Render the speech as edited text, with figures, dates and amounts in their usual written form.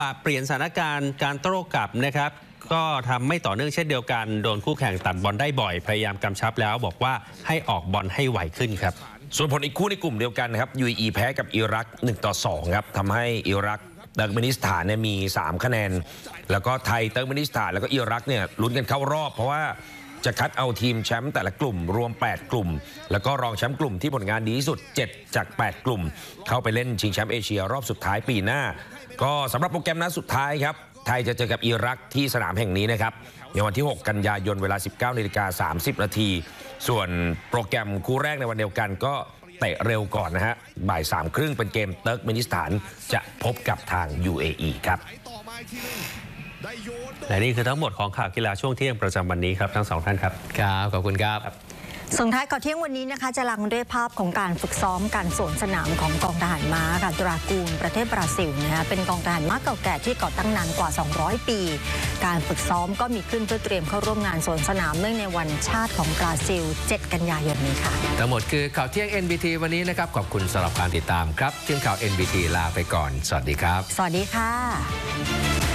เปลี่ยนสถานการณ์การโต้กลับนะครับก็ทำไม่ต่อเนื่องเช่นเดียวกันโดนคู่แข่งตัดบอลได้บ่อยพยายามกำชับแล้วบอกว่าให้ออกบอลให้ไวขึ้นครับส่วนผลอีกคู่ในกลุ่มเดียวกันนะครับ UAE แพ้กับอิรัก1-2ครับทำให้อิรักเติร์กเมนิสถานเนี่ยมี3คะแนนแล้วก็ไทยเติร์กเมนิสถานแล้วก็อิรักเนี่ยลุ้นกันเข้ารอบเพราะว่าจะคัดเอาทีมแชมป์แต่ละกลุ่มรวม8กลุ่มแล้วก็รองแชมป์กลุ่มที่ผลงานดีที่สุด7จาก8กลุ่มเข้าไปเล่นชิงแชมป์เอเชียรอบสุดท้ายปีหน้าก็สำหรับโปรแกรมนัดสุดท้ายครับไทยจะเจอกับอิรักที่สนามแห่งนี้นะครับในวันที่6กันยายนเวลา 19:30 น.ส่วนโปรแกรมคู่แรกในวันเดียวกันก็เตะเร็วก่อนนะฮะบ่าย 3:30 เป็นเกมเติร์กเมนิสถานจะพบกับทาง UAE ครับและนี่คือทั้งหมดของข่าวกีฬาช่วงเที่ยงประจำวันนี้ครับทั้งสองท่านครับครับขอบคุณครับส่งท้ายข่าวเที่ยงวันนี้นะคะจะลังด้วยภาพของการฝึกซ้อมการสวนสนามของกองทหารม้าค่ะตรากูลประเทศบราซิลนะคะเป็นกองทหารม้าเก่าแก่ที่ก่อตั้งนานกว่า200ปีการฝึกซ้อมก็มีขึ้นเพื่อเตรียมเข้าร่วมงานสวนสนามเนื่องในวันชาติของบราซิล7กันยายนนี้ค่ะทั้งหมดคือข่าวเที่ยง NBT วันนี้นะครับขอบคุณสำหรับการติดตามครับเที่ยงข่าว NBT ลาไปก่อนสวัสดีครับสวัสดีค่ะ